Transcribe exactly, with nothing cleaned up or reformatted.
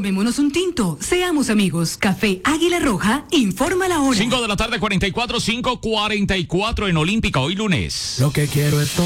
Tomémonos un tinto, seamos amigos. Café Águila Roja, informa la hora. cinco de la tarde, cuarenta y cuatro, cinco cuarenta y cuatro en Olímpica, hoy lunes. Lo que quiero es